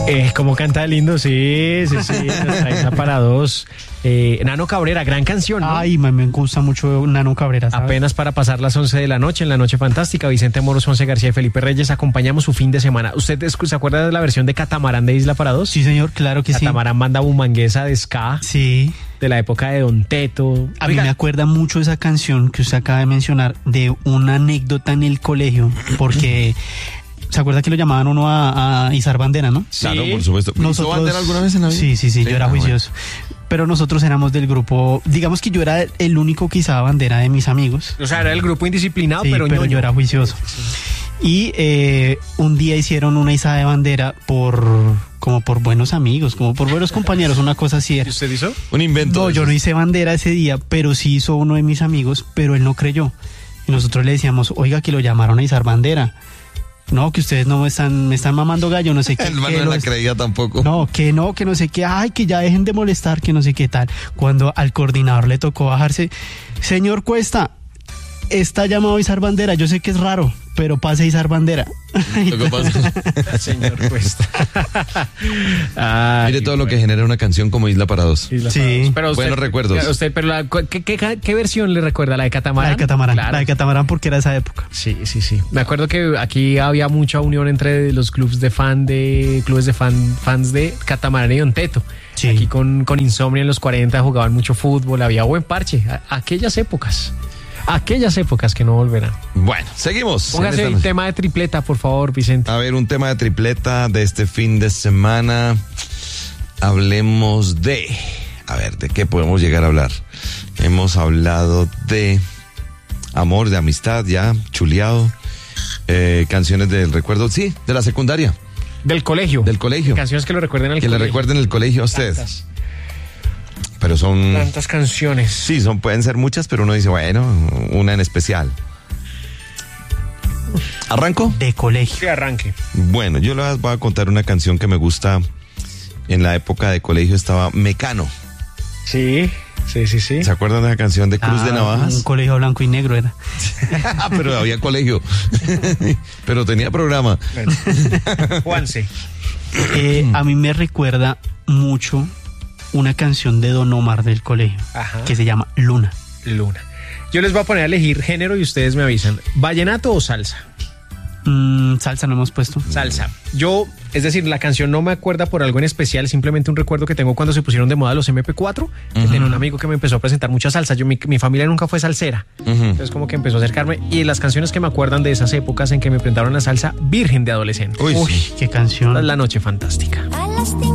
Como canta lindo, sí. Isla para dos. Nano Cabrera, gran canción, ¿no? Ay, me gusta mucho Nano Cabrera, ¿sabes? Apenas para pasar las 11 de la noche, en la noche fantástica, Vicente Moros, Ponce García y Felipe Reyes acompañamos su fin de semana. ¿Usted se acuerda de la versión de Catamarán de Isla para dos? Sí, señor, claro que Catamarán, banda bumanguesa de ska. Sí. De la época de Don Teto. A mí me acuerda mucho esa canción que usted acaba de mencionar de una anécdota en el colegio, porque... ¿Se acuerda que lo llamaban uno a izar bandera, no? Sí. Claro, por supuesto. ¿Hizo bandera alguna vez en la vida? Sí, yo era juicioso. Pero nosotros éramos del grupo, digamos que yo era el único que izaba bandera de mis amigos. O sea, era el grupo indisciplinado, sí, pero yo era juicioso. Sí. Y un día hicieron una izada de bandera como por buenos amigos, como por buenos compañeros, una cosa así era. ¿Y usted hizo? Un invento. No, yo no hice bandera ese día, pero sí hizo uno de mis amigos, pero él no creyó. Y nosotros le decíamos, oiga, que lo llamaron a izar bandera. No, que ustedes no me están mamando gallo, no sé qué. El man no la creía tampoco. No sé qué, ay, que ya dejen de molestar, que no sé qué tal. Cuando al coordinador le tocó bajarse, señor Cuesta, está llamado a izar bandera, yo sé que es raro, pero pase a izar bandera. Lo que pasa. Señor Cuesta. Mire todo lo que genera una canción como Isla para dos. Sí. Pero usted, buenos recuerdos. ¿Qué versión le recuerda? ¿La de Catamarán? La de Catamarán, claro. La de Catamarán porque era esa época. Sí. Me acuerdo que aquí había mucha unión entre los clubes de fans de Catamarán y Don Teto. Sí. Aquí con Insomnia en los 40 jugaban mucho fútbol, había buen parche. Aquellas épocas que no volverán. Bueno, seguimos. Póngase el tema de tripleta, por favor, Vicente. A ver, un tema de tripleta de este fin de semana. Hablemos de... A ver, ¿de qué podemos llegar a hablar? Hemos hablado de amor, de amistad, ya, chuleado. Canciones del recuerdo, sí, de la secundaria. Del colegio. Canciones que lo recuerden al colegio. Que le recuerden el colegio a ustedes. Tantas. Pero son... Tantas canciones. Sí, pueden ser muchas, pero uno dice, bueno, una en especial. ¿Arranco? De colegio. Que arranque. Bueno, yo les voy a contar una canción que me gusta. En la época de colegio estaba Mecano. Sí. ¿Se acuerdan de la canción de Cruz de Navajas? Un colegio blanco y negro era. Pero había colegio. Pero tenía programa. Juanse. A mí me recuerda mucho una canción de Don Omar del colegio. Ajá. Que se llama Luna. Yo les voy a poner a elegir género y ustedes me avisan. ¿Vallenato o salsa? Salsa no hemos puesto. Salsa. Es decir, la canción no me acuerda por algo en especial, simplemente un recuerdo que tengo cuando se pusieron de moda los MP4, que tenía un amigo que me empezó a presentar mucha salsa. Mi familia nunca fue salsera, entonces como que empezó a acercarme, y las canciones que me acuerdan de esas épocas en que me presentaron la salsa, Virgen de adolescente. Uy, qué canción. La noche fantástica.